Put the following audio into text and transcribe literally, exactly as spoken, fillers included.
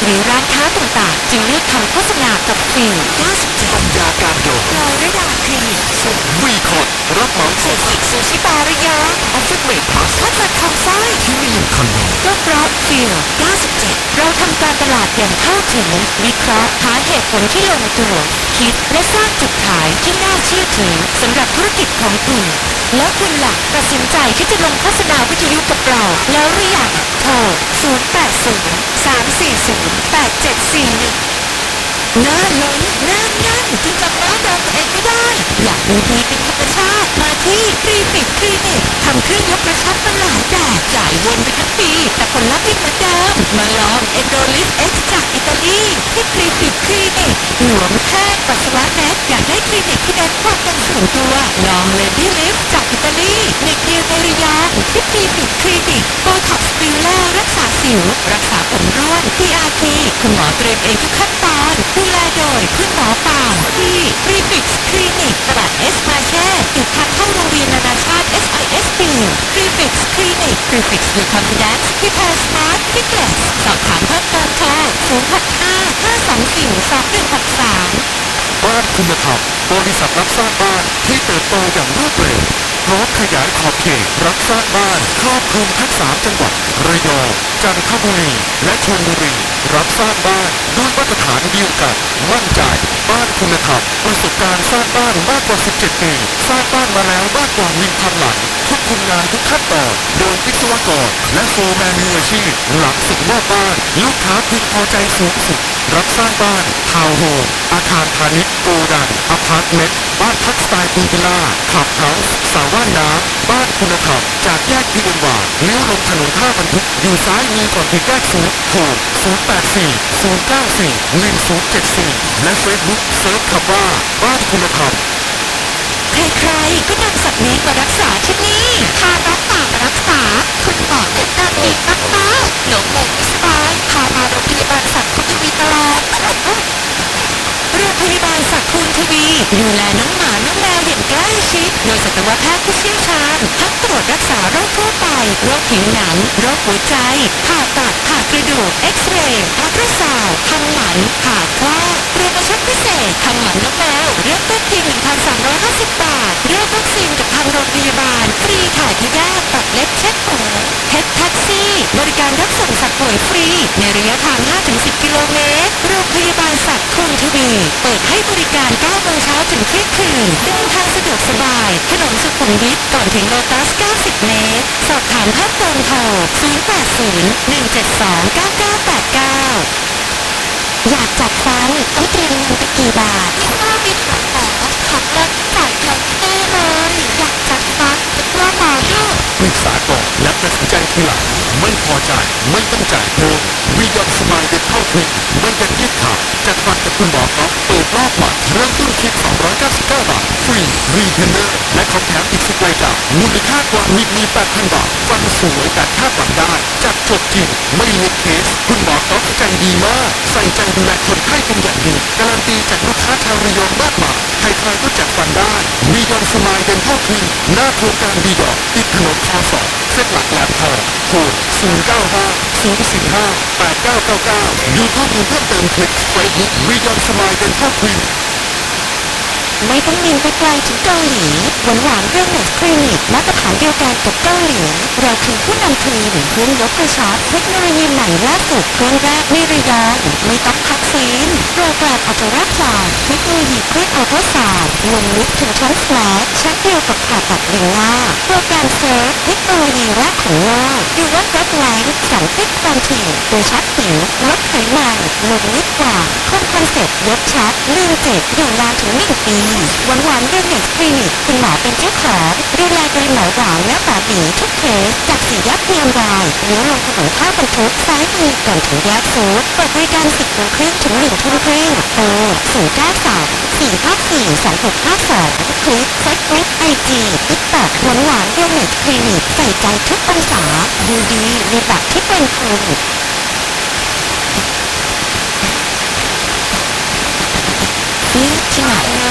หรือร้านค้าต่างๆจึงเลือกทำโฆษณากับฟิลเก้าสิบเจ็ดปัญญาการโดดลอยระดาคลินิกสุดวีคอนรับเหมาเซซิซูชิบาระยองออฟฟิศเมดพลัสพัฒนาทองสร้อยที่มีอยู่คอนโดก็เพราะฟิลเก้าสิบเจ็ดเราทำการตลาดอย่างเข้าถึงวิเคราะห์หาเหตุผลที่ลงตัวคิดและสร้างจุดขายที่น่าเชื่อถือสำหรับธุรกิจของคุณแล้วคุณล่ะตัดสินใจที่จะลงโฆษณาวิทยุกับเราแล้วหรือยังโทรศูนย์ แปด ศูนย์ สาม สี่ ศูนย์ แปด เจ็ด สี่ หนึ่งหน้าล้นหน้าแน่นจนจำหน้าเดิมเองไม่ได้อยากดูดีเป็นธรรมชาติมาที่คลินิกคลินิกทำเครื่องยกกระชับมาหลายแบบจ่ายวนไปทั้งปีแต่ผลลัพธ์ยังเหมือนเดิมมาลองเอนโดลิฟเอ็กซ์จากอิตาลีที่คลินิกคลินิกหลวมแห้งปัสสาวะแนทอยากได้คลินิกที่เน้นความเป็นส่วนตัวลองเลดี้ลิฟจากอิตาลีหนึ่งเดียวในระยองที่คลินิกคลินิกโบท็อกซ์ฟิลเลอร์รักษาสิวรักษาผมร่วง พี อาร์ ที คุณหมอเตรียมเองทุกขั้นตอนดูแลโดยคุณหมอปามที่คลินิกคลินิกตลาดเอสมาเช่ติดทางเข้าโรงเรียนนานาชาติ เอส ไอ เอส ปี คลินิกคลินิกคลินิก Your Confidence Prepare Smart Fitness สอบถามเพิ่มเติมโทรศูนย์ หก ห้า ห้า สอง สี่ สอง หนึ่ง หก สามบ้านคุณธรรมบริษัทรับสร้างบ้านที่เติบโตอย่างรวดเร็วพร้อมขยายขอบเขตรับสร้างบ้านครอบคลุมทั้งสามจังหวัดระยองจันทบุรีและชลบุรีรับสร้างบ้านด้วยมาตรฐานเดียวกันมั่นใจบ้านคุณธรรมประสบการณ์สร้างบ้านมากกว่าสิบเจ็ดปีสร้างบ้านมาแล้วมากกว่าหนึ่งพันหลังควบคุมงานทุกขั้นตอนโดยวิศวกรและโฟร์แมนมืออาชีพหลังส่งมอบบ้านลูกค้าพึงพอใจสูงสุดรับสร้างบ้านทาวน์โฮมอาคารพาณิชย์โกดังอพาร์ตเมนต์บ้านพักสไตล์พูลวิลล่าคลับเฮาส์สระว่ายน้ำบ้านคุณธรรมจากแยกพิบูลวาดเลี้ยวลงถนนท่าบรรทุกอยู่ซ้ายมือก่อนถึงแยกศูนย์โทรศูนย์ แปด สี่ ศูนย์ เก้า สี่ หนึ่ง ศูนย์ เจ็ด สี่และเฟซบุ๊กเซิร์ชคำว่าบ้านคุณธรรมใครๆก็นำสัตว์เลี้ยงมารักษาที่นี่พาน้องหมามารักษาคุณหมอแนะนำดีมากๆหนูหมูไม่สบายพามาโรงพยาบาลสัตว์คุณทวีตลอดโรงพยาบาลสัตว์คุณทวีดูแลน้องหมาน้องแมวอย่างใกล้ชิดโดยสัตวแพทย์ผู้เชี่ยวชาญทั้งตรวจรักษาโรคทั่วไปโรคผิวหนังโรคหัวใจผ่าตัดผ่ากระดูกเอ็กซเรย์อัลตราซาวด์ทำหมันผ่าคลอดโปรโมชั่นพิเศษทำหมันน้องแมวเริ่มต้นเพียง หนึ่งพันสามร้อยห้าสิบ บาทเลือกวัคซีนกับทางโรงพยาบาลฟรีถ่ายพยาธิตัดเล็บเช็ดหูเพชรแท็กซี่บริการรับส่งสัตว์ป่วยฟรีในระยะทาง ห้าถึงสิบ กิโลเมตรโรงพยาบาลสัตว์คุณทวีเปิดให้บริการ เก้า โมงเช้าถึงเที่ยงคืนเดินทางสะดวกสบายถนนสุขุมวิทก่อนถึงโลตัส เก้าสิบ เมตรสอบถามเพิ่มเติมโทรศูนย์ แปด ศูนย์ หนึ่ง เจ็ด สอง เก้า เก้า แปด เก้าอยากจัดฟันต้องเตรียมเงินไปกี่บาทที่ว่ามีหมอหมอขับรถจ่ายเงินแน่เลยอยากจัดฟันเป็นว่าหมอให้ปรึกษาก่อนและตัดสินใจทีหลังไม่พอใจไม่ต้องจ่ายเพิ่มวิยอนสมายเด็ดเข้าคลิกไม่ยันยืดขาดจัดฟันกับคุณหมอครับเปิดรอบใหม่เริ่มต้นเพียงสองร้อยเก้าสิบเก้าบาทฟรีรีเทนเนอร์และของแถมอีกสิบรายการมูลค่ากว่ามีมีแปดพันบาทฟันสวยแต่คาดหวังได้จัดจบจริงไม่เลือกเคสคุณหมอครับใจดีมากใส่ใจดูแลคนไข้เป็นอย่างดีการันตีจากลูกค้าชาวระยองมากมายใครๆก็จัดฟันได้วิยอนสมายเด็ดเข้าคลิกหน้าโครงการวีดอกติดถนนคอสองเส้นหลักแหลมทองโทรศูนย์ เก้า ห้า ศูนย์ สี่ ห้า แปด เก้า เก้า เก้าดูข้อมูลเพิ่มเติมคลิกเฟซบุ๊กวิยอนสมายเด็ดเข้าคลิกไม่ต้องบินไปไกลถึงเกาหลีหวานหวานเรื่องเนสคลินิกมาตรฐานเดียวกันกับเกาหลีเราคือผู้นำทีมเครื่องยกกระชับเทคโนโลยีใหม่ล่าสุดเครื่องแรกในระยองไม่ต้องพักฟื้นโปรแกรมอัลตราซาวด์เทคโนโลยีเครื่องอัลตราซาวด์ลงลึกถึงชั้นแฟลชชั้นเดียวกับผ่าตัดเวลาโปรแกรมเซิร์ฟเทคโนโลยีแรกของโลกดูว่ารับแรงสั่งฟิตความถี่กระชับผิวลดไขมันลงลึกกว่าคงคอนเซ็ปต์ยกชัดลืมเจ็บอยู่นานถึงหนึ่งปีหวานหวานเรื่องเนสคลินิกคุณหมอเป็นเจ้าของดูแลโดยหมอหวานและป๋าบีทุกเคสจากสี่แยกเพียงรายเลี้ยวลงถนนท่าบรรทุกซ้ายมือก่อนถึงแยกฟู้ดเปิดบริการสิบโมงครึ่งถึงหนึ่งทุ่มครึ่งโทรศูนย์ เก้า สาม สี่ ห้า สี่ สอง หก ห้า สองคลิปเฟซบุ๊กไอจีติ๊กต็อกหวานหวานเรื่องเนสคลินิกใส่ใจทุกองศาดูดีในแบบที่เป็นคุณ